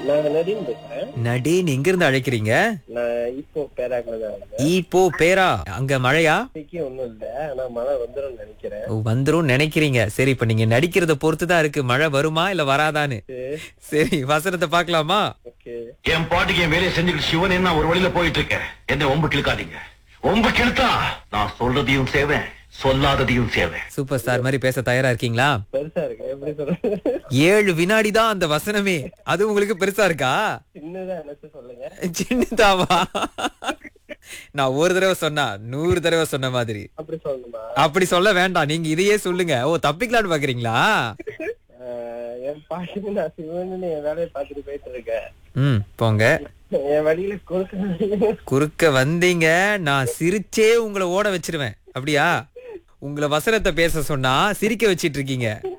நான் நடின்னு பேசுறேன். நடேன், எங்க இருந்து அழைக்கிறீங்க? நான் இப்போ பேராக்ல தான் இருக்கேன். இப்போ பேரா? அங்க மழையா? இப்போதைக்கு ஒண்ணும் இல்ல, ஆனா மழை வந்துடும் நினைக்கிறேன். ஓ, வந்துரும் நினைக்கிறீங்க. சரி, இப்ப நீங்க நடிக்கிறத பொறுத்துதான் இருக்கு மழை வருமா இல்ல வராதான்னு. சரி, வசனத்தை பார்க்கலாமா? ஓகே. என் பாட்டுக்கு என் வேலையை செஞ்சுக்கிட்டு சிவன் என்ன ஒரு வழியில போயிட்டு இருக்கேன். என்ன ஒம்பு கிழக்காதீங்க. ஒம்பு கிழத்தா நான் சொல்றதையும் சேவேன், சொல்லாததையும் சேவேன். சூப்பர் ஸ்டார் மாதிரி பேச தயாரா இருக்கீங்களா? பெருசா இருக்கு, எப்படி சொல்றது? 7 வினாடி தான் அந்த வசனமே. அது உங்களுக்கு பெருசா இருக்கா? சின்னதா நினைச்சு சொல்லுங்க. சின்னதாவா? நான் ஒரு தடவை சொன்னா 100 தடவை சொன்ன மாதிரி. அப்படி சொல்லணுமா? அப்படி சொல்ல வேண்டாம், நீங்க இதையே சொல்லுங்க. ஓ, தப்பிக்கலான்னு பாக்குறீங்களா? என் பாட்டுக்கு நான் சிவன்னு என் வேலையை பார்த்துட்டு போயிட்டு இருக்கேன். போங்க. என் வழியில குறுக்க வந்தீங்க, நான் சிரிச்சே உங்களை ஓட வச்சிருவேன். அப்படியா? உங்களை வசனத்தை பேச சொன்னா சிரிக்க வச்சிட்டு இருக்கீங்க.